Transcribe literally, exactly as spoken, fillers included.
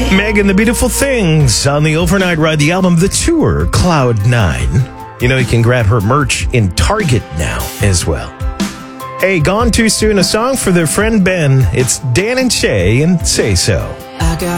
Megan, The Beautiful Things on the Overnight Ride, the album, the tour, Cloud Nine. You know, you can grab her merch in Target now as well. Hey, Gone Too Soon, a song for their friend Ben. It's Dan and Shay and Say So. I got